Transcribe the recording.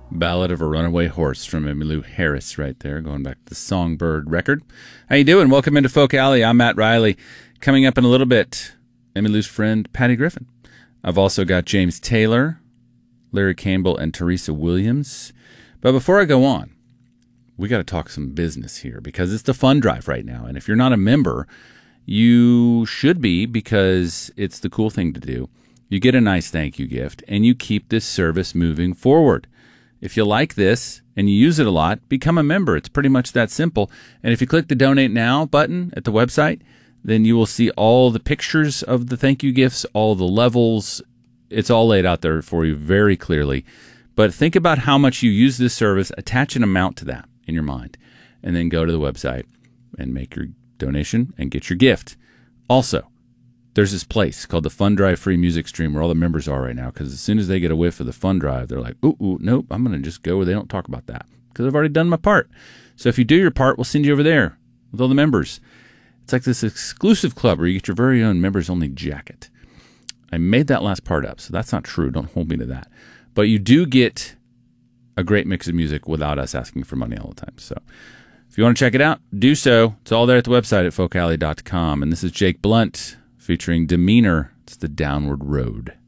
Ballad of a Runaway Horse from Emmylou Harris right there, going back to the Songbird record. How you doing? Welcome into Folk Alley. I'm Matt Riley. Coming up in a little bit, Emmylou's friend Patty Griffin. I've also got James Taylor, Larry Campbell, and Teresa Williams. But before I go on, we got to talk some business here because it's the fund drive right now. And if you're not a member, you should be, because it's the cool thing to do. You get a nice thank you gift and you keep this service moving forward. If you like this and you use it a lot, become a member. It's pretty much that simple. And if you click the Donate Now button at the website, then you will see all the pictures of the thank you gifts, all the levels. It's all laid out there for you very clearly. But think about how much you use this service, attach an amount to that in your mind, and then go to the website and make your donation and get your gift. Also, there's this place called the Fund Drive Free Music Stream where all the members are right now, because as soon as they get a whiff of the Fund Drive, they're like, ooh, nope, I'm going to just go where they don't talk about that because I've already done my part. So if you do your part, we'll send you over there with all the members. It's like this exclusive club where you get your very own members-only jacket. I made that last part up, so that's not true. Don't hold me to that. But you do get a great mix of music without us asking for money all the time. So if you want to check it out, do so. It's all there at the website at folkalley.com. And this is Jake Blunt featuring Demeanor. It's the Downward Road.